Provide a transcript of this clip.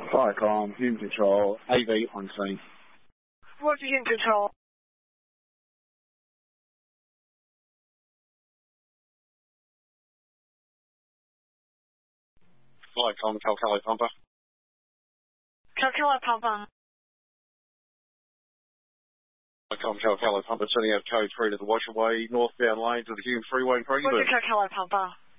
Hi, Com. Hume Control. AV on scene. Roger, Hume Control. Hi, Com. Calcalo Pumper. Calcalo Pumper. Hi, Com. Calcalo Pumper. Sending out code 3 to the Washerway, northbound lanes of the Hume Freeway in Craigieburn. Roger, Calcalo Pumper.